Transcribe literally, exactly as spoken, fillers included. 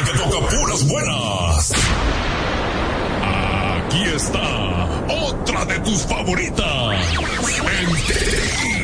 que toca puras buenas. Aquí está otra de tus favoritas. El